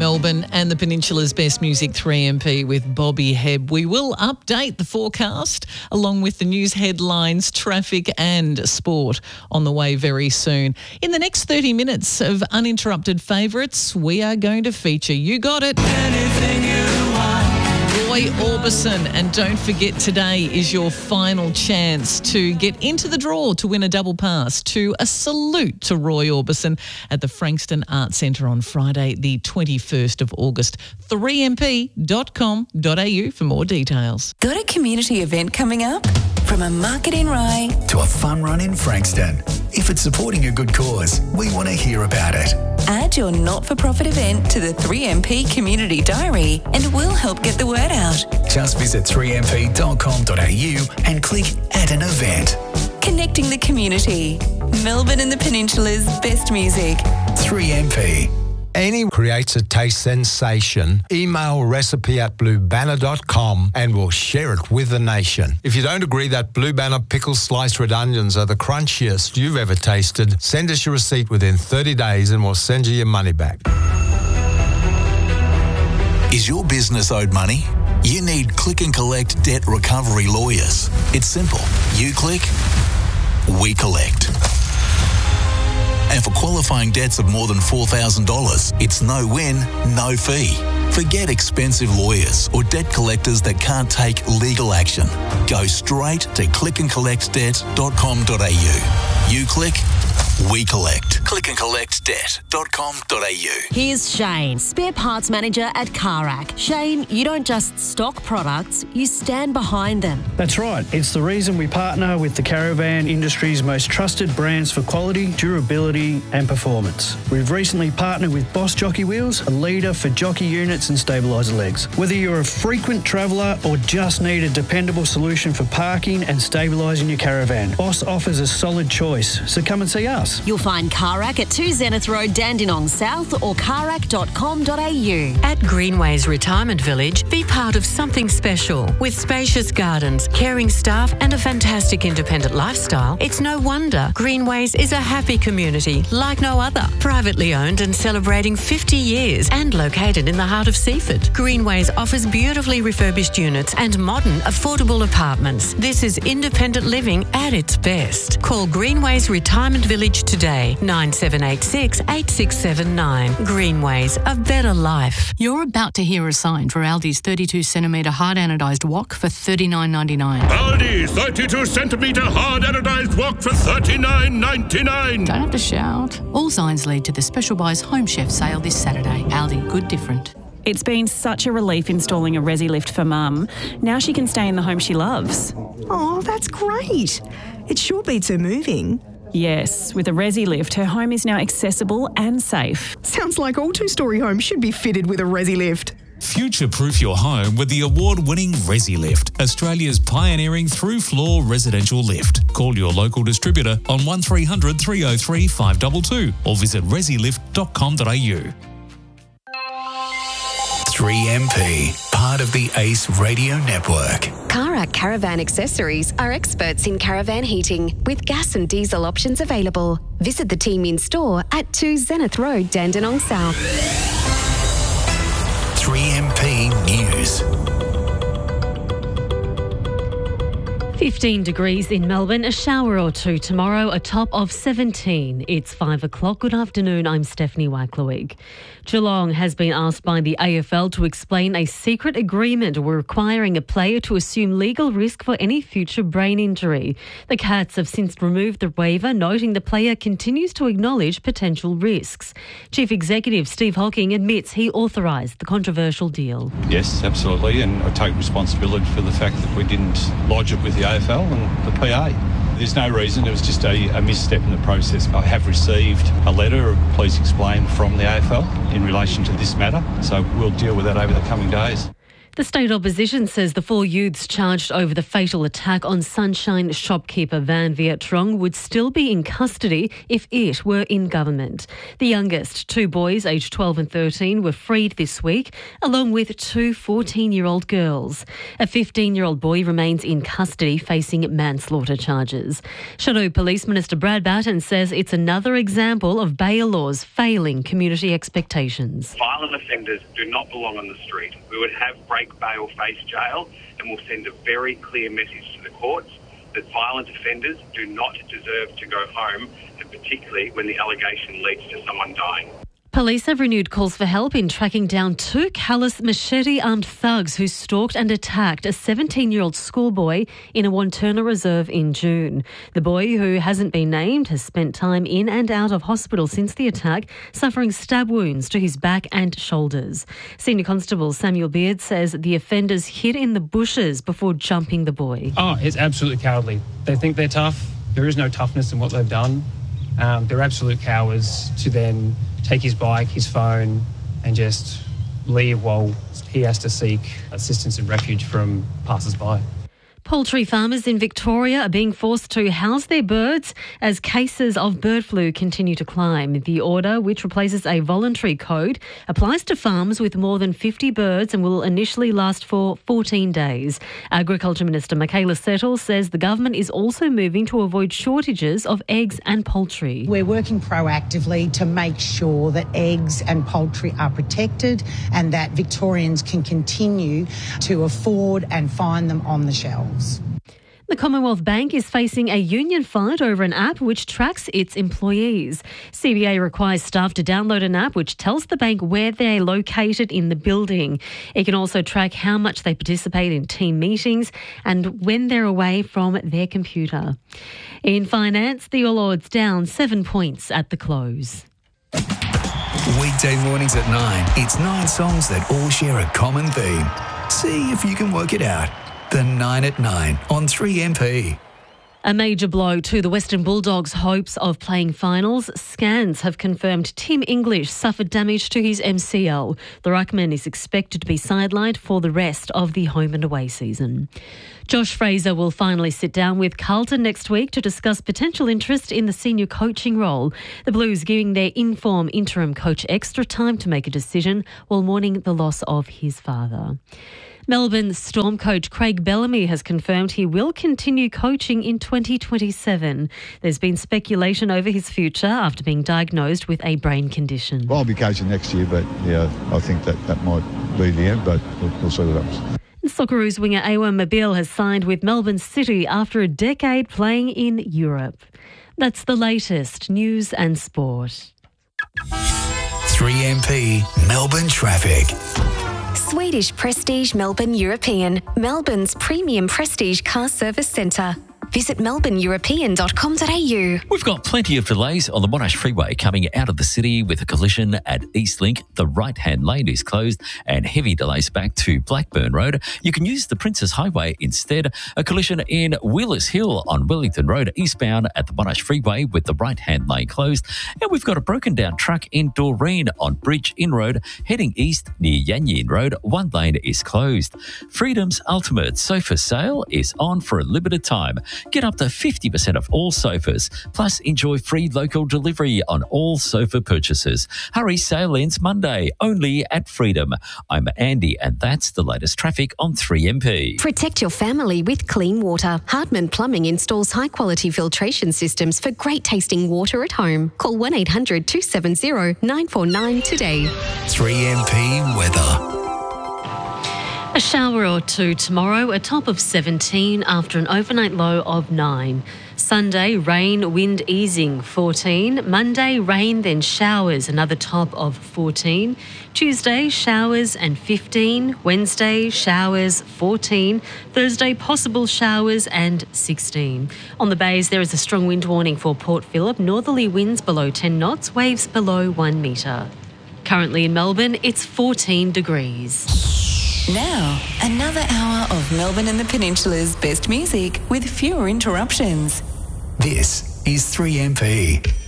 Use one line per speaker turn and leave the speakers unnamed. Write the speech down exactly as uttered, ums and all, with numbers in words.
Melbourne and the Peninsula's best music, three M P with Bobby Hebb. We will update the forecast along with the news headlines, traffic and sport on the way very soon. In the next thirty minutes of uninterrupted favourites, we are going to feature You Got It. Anything you want. Roy Orbison, and don't forget, today is your final chance to get into the draw to win a double pass to a salute to Roy Orbison at the Frankston Arts Centre on Friday, the twenty-first of August. three m p dot com dot a u for more details.
Got a community event coming up? From a market in Rye
to a fun run in Frankston. If it's supporting a good cause, we want to hear about it.
Add your not-for-profit event to the three M P Community Diary and we'll help get the word out.
Just visit three m p dot com dot a u and click Add an Event.
Connecting the community. Melbourne and the Peninsula's best music.
three M P.
Any creates a taste sensation. Email recipe at blue banner dot com and we'll share it with the nation. If you don't agree that Blue Banner pickle sliced red onions are the crunchiest you've ever tasted, send us your receipt within thirty days and we'll send you your money back.
Is your business owed money? You need Click and Collect Debt Recovery Lawyers. It's simple. You click, we collect. And for qualifying debts of more than four thousand dollars, it's no win, no fee. Forget expensive lawyers or debt collectors that can't take legal action. Go straight to click and collect debt dot com dot a u. You click, we collect. click and collect debt dot com dot a u.
Here's Shane, spare parts manager at Carac. Shane, you don't just stock products, you stand behind them.
That's right. It's the reason we partner with the caravan industry's most trusted brands for quality, durability and performance. We've recently partnered with Boss Jockey Wheels, a leader for jockey units and stabiliser legs. Whether you're a frequent traveller or just need a dependable solution for parking and stabilising your caravan, Boss offers a solid choice, so come and see us.
You'll find Carac at two Zenith Road, Dandenong South or carac dot com dot a u.
At Greenways Retirement Village, be part of something special. With spacious gardens, caring staff and a fantastic independent lifestyle, it's no wonder Greenways is a happy community like no other. Privately owned and celebrating fifty years and located in the heart of Seaford. Greenways offers beautifully refurbished units and modern, affordable apartments. This is independent living at its best. Call Greenways Retirement Village today, nine seven eight six, eight six seven nine. Greenways, a better life.
You're about to hear a sign for Aldi's thirty-two centimetre hard anodised wok for thirty-nine ninety-nine.
Aldi, thirty-two centimetre hard anodised wok for thirty-nine ninety-nine.
Don't have to shout. All signs lead to the Special Buys Home Chef sale this Saturday. Aldi, good different.
It's been such a relief installing a Resi Lift for Mum. Now she can stay in the home she loves.
Oh, that's great. It sure beats her moving.
Yes, with a Resi Lift, her home is now accessible and safe.
Sounds like all two-storey homes should be fitted with a Resi Lift.
Future-proof your home with the award-winning Resi Lift, Australia's pioneering through-floor residential lift. Call your local distributor on one three hundred, three oh three, five two two or visit resi lift dot com dot a u.
three M P, part of the Ace Radio Network.
Carac Caravan Accessories are experts in caravan heating with gas and diesel options available. Visit the team in store at two Zenith Road, Dandenong South.
three M P News.
fifteen degrees in Melbourne, a shower or two tomorrow, a top of seventeen. It's five o'clock. Good afternoon, I'm Stephanie Wacklowick. Geelong has been asked by the A F L to explain a secret agreement requiring a player to assume legal risk for any future brain injury. The Cats have since removed the waiver, noting the player continues to acknowledge potential risks. Chief Executive Steve Hocking admits he authorised the controversial deal.
Yes, absolutely, and I take responsibility for the fact that we didn't lodge it with the A F L and the P A. There's no reason, it was just a, a misstep in the process. I have received a letter, please explain, from the A F L in relation to this matter, so we'll deal with that over the coming days.
The state opposition says the four youths charged over the fatal attack on Sunshine shopkeeper Van Viet Trong would still be in custody if it were in government. The youngest, two boys aged twelve and thirteen, were freed this week, along with two fourteen-year-old girls. A fifteen-year-old boy remains in custody facing manslaughter charges. Shadow Police Minister Brad Batten says it's another example of bail laws failing community expectations.
Violent offenders do not belong on the street. We would have break bail face jail, and will send a very clear message to the courts that violent offenders do not deserve to go home, and particularly when the allegation leads to someone dying.
Police have renewed calls for help in tracking down two callous machete-armed thugs who stalked and attacked a seventeen-year-old schoolboy in a Wanturna reserve in June. The boy, who hasn't been named, has spent time in and out of hospital since the attack, suffering stab wounds to his back and shoulders. Senior Constable Samuel Beard says the offenders hid in the bushes before jumping the boy.
Oh, it's absolutely cowardly. They think they're tough. There is no toughness in what they've done. Um, they're absolute cowards to then take his bike, his phone, and just leave while he has to seek assistance and refuge from passers-by.
Poultry farmers in Victoria are being forced to house their birds as cases of bird flu continue to climb. The order, which replaces a voluntary code, applies to farms with more than fifty birds and will initially last for fourteen days. Agriculture Minister Michaela Settle says the government is also moving to avoid shortages of eggs and poultry.
We're working proactively to make sure that eggs and poultry are protected and that Victorians can continue to afford and find them on the shelves.
The Commonwealth Bank is facing a union fight over an app which tracks its employees. C B A requires staff to download an app which tells the bank where they're located in the building. It can also track how much they participate in team meetings and when they're away from their computer. In finance, the All Ords down seven points at the close.
Weekday mornings at nine, it's nine songs that all share a common theme. See if you can work it out. The nine at nine on three M P.
A major blow to the Western Bulldogs' hopes of playing finals. Scans have confirmed Tim English suffered damage to his M C L. The ruckman is expected to be sidelined for the rest of the home and away season. Josh Fraser will finally sit down with Carlton next week to discuss potential interest in the senior coaching role. The Blues giving their in-form interim coach extra time to make a decision while mourning the loss of his father. Melbourne Storm coach Craig Bellamy has confirmed he will continue coaching in twenty twenty-seven. There's been speculation over his future after being diagnosed with a brain condition.
Well, I'll be coaching next year, but yeah, I think that that might be the end, but we'll, we'll see what happens.
Socceroos winger Awan Mabil has signed with Melbourne City after a decade playing in Europe. That's the latest news and sport.
three M P Melbourne traffic.
Swedish Prestige Melbourne European, Melbourne's premium prestige car service centre. Visit melbourne european dot com dot a u.
We've got plenty of delays on the Monash Freeway coming out of the city with a collision at Eastlink. The right-hand lane is closed and heavy delays back to Blackburn Road. You can use the Princes Highway instead. A collision in Wheelers Hill on Wellington Road eastbound at the Monash Freeway with the right-hand lane closed. And we've got a broken down truck in Doreen on Bridge Inn Road heading east near Yanyin Road. One lane is closed. Freedom's Ultimate Sofa Sale is on for a limited time. Get up to fifty percent off all sofas, plus enjoy free local delivery on all sofa purchases. Hurry, sale ends Monday, only at Freedom. I'm Andy, and that's the latest traffic on three M P.
Protect your family with clean water. Hardman Plumbing installs high-quality filtration systems for great-tasting water at home. Call one eight hundred two seven zero nine four nine today.
three M P weather.
A shower or two tomorrow, a top of seventeen after an overnight low of nine. Sunday, rain, wind easing, fourteen. Monday, rain, then showers, another top of fourteen. Tuesday, showers and fifteen. Wednesday, showers, fourteen. Thursday, possible showers and sixteen. On the bays, there is a strong wind warning for Port Phillip. Northerly winds below ten knots, waves below one metre. Currently in Melbourne, it's fourteen degrees.
Now, another hour of Melbourne and the Peninsula's best music with fewer interruptions.
This is three M P.